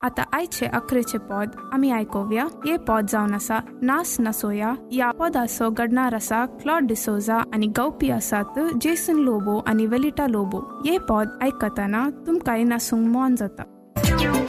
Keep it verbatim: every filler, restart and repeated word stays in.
आता आयचे अकरेचे पॉद आम्ही ऐकूया. ये पॉद जावन आसा नास नसोया. या पॉदाचो घडणार आसा क्लॉड डिसोजा आणि गवपी आसात जेसन लोबो आणि वेलिटा लोबो. ये पॉद ऐकताना तुमकांय नासूंक मोन जाता.